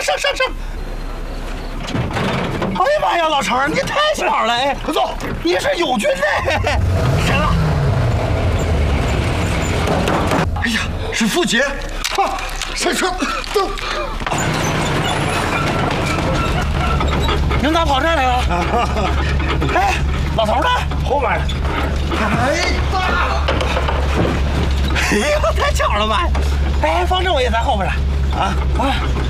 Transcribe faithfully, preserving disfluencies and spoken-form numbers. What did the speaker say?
上上上！哎呀妈呀，老程，你太巧了！哎，快走，你是友军呢？谁了？哎呀，是傅杰！啊，上车，走！领导跑这儿来了。哎，老头呢？后面。哎呀！哎呀，太巧了吧！哎，方政委也在后边呢。啊啊！